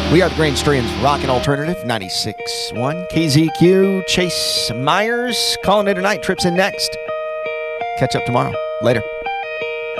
We are the Grainstrians Rockin' Alternative 96.1 KZQ. Chase Myers calling it a night. Trips in next. Catch up tomorrow. Later.